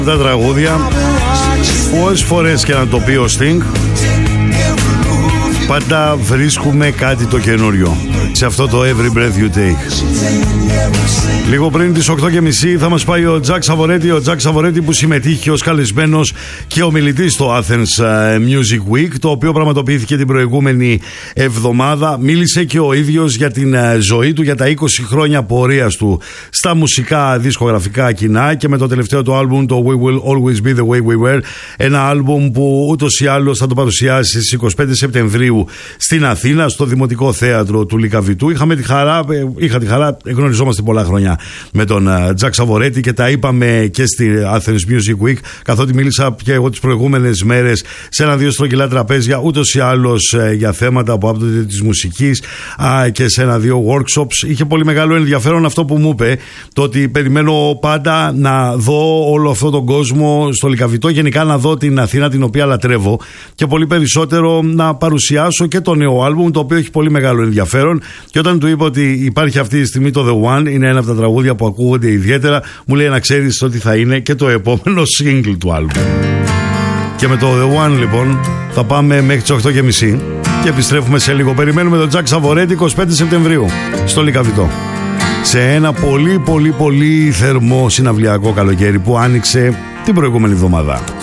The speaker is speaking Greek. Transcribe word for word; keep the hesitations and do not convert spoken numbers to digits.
Τα τραγούδια, πόσες φορές και να το πει ο Sting, πάντα βρίσκουμε κάτι το καινούριο σε αυτό το Every Breath You Take. Λίγο πριν τις οκτώ και μισή θα μας πάει ο Τζακ Σαβορέτη, ο Τζακ Σαβορέτη που συμμετείχε ως καλεσμένος και ομιλητής στο Athens Music Week, το οποίο πραγματοποιήθηκε την προηγούμενη εβδομάδα. Μίλησε και ο ίδιος για την ζωή του, για τα είκοσι χρόνια πορείας του στα μουσικά δισκογραφικά κοινά και με το τελευταίο του άλμπουμ, το We Will Always Be The Way We Were, ένα άλμπουμ που ούτως ή άλλως θα το παρουσιάσει στις είκοσι πέντε Σεπτεμβρίου στην Αθήνα, στο Δημοτικό Θέατρο του Λυκαβητού. Είχαμε τη χαρά, είχα τη χαρά, γνωριζόμαστε πολλά χρόνια με τον Τζακ Σαβορέτη και τα είπαμε και στη Athens Music Week, καθότι μίλησα και εγώ τις προηγούμενες μέρες σε ένα-δύο στρογγυλά τραπέζια, ούτως ή άλλως για θέματα που άπτονται της μουσικής και σε ένα-δύο workshops. Είχε πολύ μεγάλο ενδιαφέρον αυτό που μου είπε, το ότι περιμένω πάντα να δω όλο αυτόν τον κόσμο στο Λυκαβητό, γενικά να δω την Αθήνα την οποία λατρεύω και πολύ περισσότερο να παρουσιάσω και το νέο άλμπουμ, το οποίο έχει πολύ μεγάλο ενδιαφέρον. Και όταν του είπα ότι υπάρχει αυτή τη στιγμή το The One, είναι ένα από τα τραγούδια που ακούγονται ιδιαίτερα, μου λέει να ξέρεις ότι θα είναι και το επόμενο single του άλμπουμ. Και με το The One λοιπόν θα πάμε μέχρι τις οκτώ και μισή και επιστρέφουμε σε λίγο. Περιμένουμε τον Τζακ Σαβορέτη είκοσι πέντε Σεπτεμβρίου στο Λυκαβητό, σε ένα πολύ πολύ πολύ θερμό συναυλιακό καλοκαίρι που άνοιξε την προηγούμενη εβδομάδα.